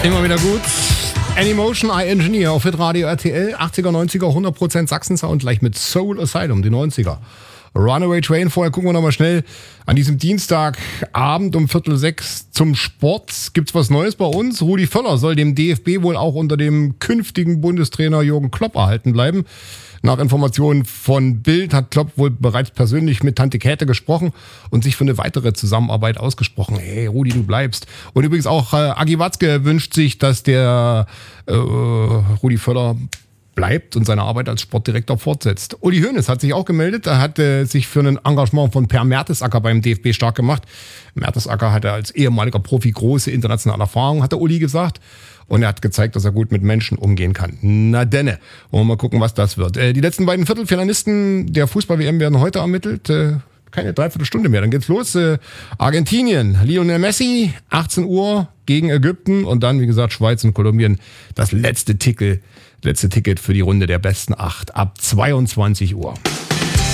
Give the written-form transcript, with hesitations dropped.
Immer wieder gut. Anymotion, I Engineer auf Hitradio RTL. 80er, 90er, 100% Sachsen-Sound, gleich mit Soul Asylum, die 90er. Runaway Train, vorher gucken wir nochmal schnell an diesem Dienstagabend um 5:45 zum Sport. Gibt's was Neues bei uns? Rudi Völler soll dem DFB wohl auch unter dem künftigen Bundestrainer Jürgen Klopp erhalten bleiben. Nach Informationen von Bild hat Klopp wohl bereits persönlich mit Tante Käthe gesprochen und sich für eine weitere Zusammenarbeit ausgesprochen. Hey, Rudi, du bleibst. Und übrigens auch Agi Watzke wünscht sich, dass der Rudi Völler bleibt und seine Arbeit als Sportdirektor fortsetzt. Uli Hoeneß hat sich auch gemeldet. Er hat sich für ein Engagement von Per Mertesacker beim DFB stark gemacht. Mertesacker hatte als ehemaliger Profi große internationale Erfahrung, hat der Uli gesagt. Und er hat gezeigt, dass er gut mit Menschen umgehen kann. Na denne. Wollen wir mal gucken, was das wird. Die letzten beiden Viertelfinalisten der Fußball-WM werden heute ermittelt. Keine Dreiviertelstunde mehr. Dann geht's los. Argentinien, Lionel Messi, 18 Uhr gegen Ägypten. Und dann, wie gesagt, Schweiz und Kolumbien. Das letzte Ticket für die Runde der besten 8 ab 22 Uhr.